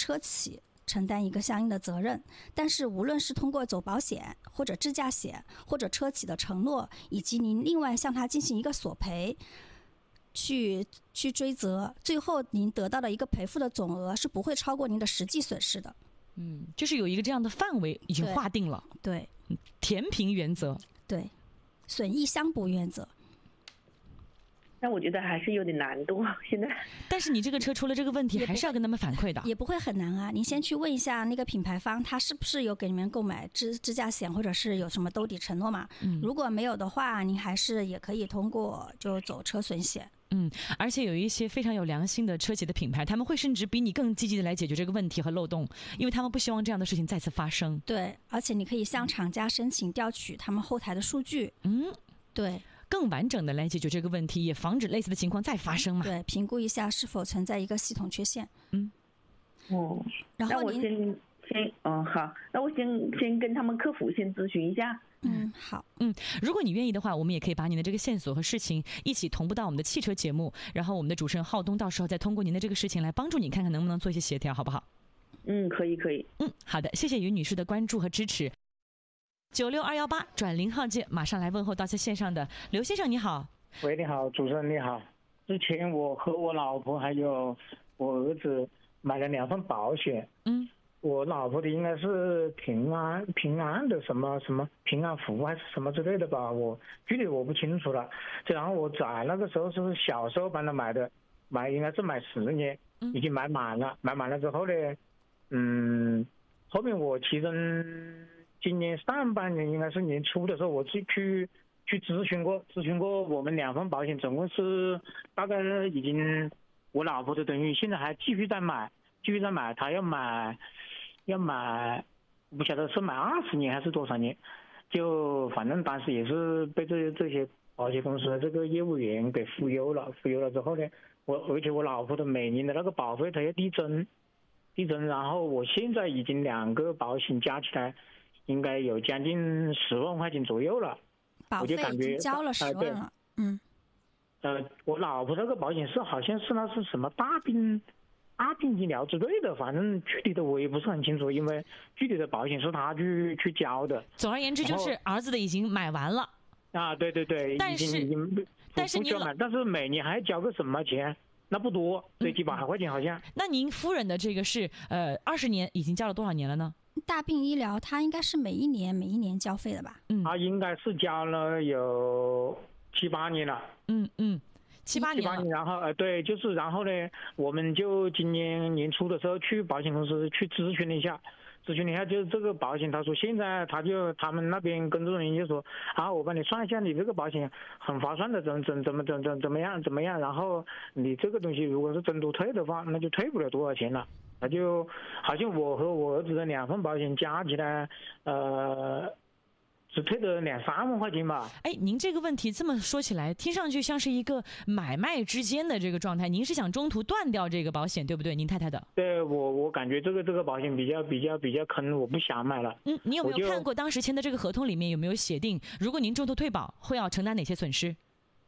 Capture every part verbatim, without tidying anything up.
车企承担一个相应的责任。但是无论是通过走保险或者质价险或者车企的承诺，以及您另外向他进行一个索赔去去追责，最后您得到的一个赔付的总额是不会超过您的实际损失的。 嗯，就是有一个这样的范围已经划定了。 对， 对，填平原则。 对，损益相补原则。 但我觉得还是有点难度现在。 但是你这个车出了这个问题，还是要跟他们反馈的。 也不会很难啊，您先去问一下那个品牌方，他是不是有给你们购买支支架险，或者是有什么兜底承诺嘛？嗯，如果没有的话，您还是也可以通过就走车损险。 嗯，而且有一些非常有良心的车企的品牌，他们会甚至比你更积极的来解决这个问题和漏洞，因为他们不希望这样的事情再次发生。 对，而且你可以向厂家申请调取他们后台的数据。嗯，对， 更完整的来解决这个问题，也防止类似的情况再发生嘛。 对，评估一下是否存在一个系统缺陷。 嗯， 哦， 然后您那我先先嗯好，那我先先跟他们客服先咨询一下。 嗯，好， 嗯，如果你愿意的话，我们也可以把您的这个线索和事情一起同步到我们的汽车节目，然后我们的主持人浩东到时候再通过您的这个事情来帮助你，看看能不能做一些协调，好不好？ 嗯，可以可以。 嗯，好的，谢谢于女士的关注和支持。九六二幺八转零号键，马上来问候到在线上的刘先生，你好。 喂，你好，主持人你好。之前我和我老婆还有我儿子买了两份保险。 嗯。 我老婆的应该是平安平安的什么什么平安福还是什么之类的吧，我具体我不清楚了。然后我在那个时候是小时候帮他买的，买应该是买十年，已经买满了。买满了之后呢，嗯，后面我其实今年上半年应该是年初的时候，我去去去咨询过咨询过我们两份保险，总共是大概已经我老婆的等于现在还继续在买，继续在买，她要买。要买，不晓得是买二十年还是多少年，就反正当时也是被这这些保险公司的这个业务员给忽悠了，忽悠了之后呢，我而且我老婆的每年的那个保费它要递增，递增，然后我现在已经两个保险加起来，应该有将近十万块钱左右了， 保费已经交了十万了，嗯， 呃，我老婆那个保险是好像是那是什么大病。大病医疗之类的，反正具体的我也不是很清楚，因为具体的保险是他去去交的。 总而言之，就是儿子的已经买完了。 啊，对对对， 但是已经但是您买，但是每年还要交个什么钱？那不多，对，几百块钱好像。 那您夫人的这个是呃二十年，已经交了多少年了呢？ 大病医疗，他应该是每一年每一年交费的吧？ 嗯，他应该是交了有七八年了。 嗯嗯。七八年了， 然后呃对，就是然后呢，我们就今年年初的时候去保险公司去咨询了一下，咨询了一下，就是这个保险，他说现在他就他们那边工作人员就说啊，我帮你算一下，你这个保险很划算的，怎怎怎么怎怎怎么样怎么样，然后你这个东西如果是中途退的话，那就退不了多少钱了，他就好像我和我儿子的两份保险加起来，呃。只退了两三万块钱吧。 哎，您这个问题这么说起来，听上去像是一个买卖之间的这个状态。您是想中途断掉这个保险，对不对？您太太的。 对，我我感觉这个这个保险比较比较比较坑，我不想买了。 嗯，你有没有看过当时签的这个合同里面有没有写定，如果您中途退保，会要承担哪些损失？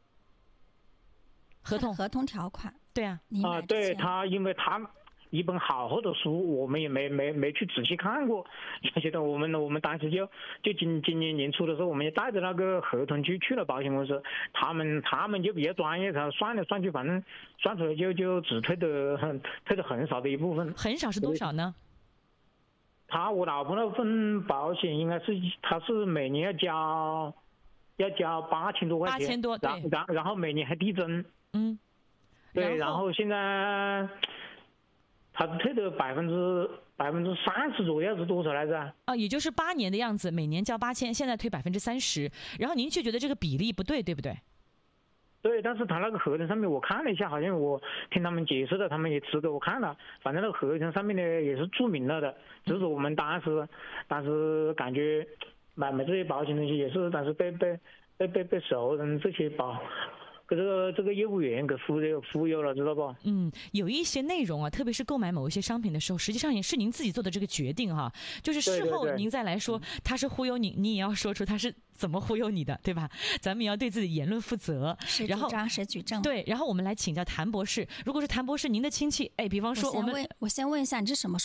合同合同条款。 对啊。 啊，对他，因为他。一本好厚的书，我们也没没没去仔细看过。觉得我们我们当时就就今今年年初的时候，我们也带着那个合同去去了保险公司，他们他们就比较专业，他算来算去，反正算出来就就只退的很退的很少的一部分。 很少是多少呢？ 他我老婆那份保险应该是他是每年要交要交八千多块钱， 八千多，对， 然然然后每年还递增。 嗯， 对，然后现在。他退的百分之百分之三十左右是多少来着？ 啊，也就是八年的样子，每年交八千，现在退百分之三十，然后您却觉得这个比例不对，对不对？ 对，但是他那个合同上面我看了一下，好像我听他们解释的，他们也指给我看了，反正那个合同上面呢也是注明了的，只是我们当时当时感觉买买这些保险东西也是，但是被被被被被熟人这些保。给这个这个业务员给忽悠忽悠了，知道不？ 嗯，有一些内容啊，特别是购买某一些商品的时候，实际上也是您自己做的这个决定哈。就是事后您再来说他是忽悠你，你也要说出他是怎么忽悠你的，对吧？咱们也要对自己言论负责。 谁主张谁举证。 对，然后我们来请教谭博士，如果是谭博士您的亲戚，哎，比方说我们， 我先问一下，你是什么时候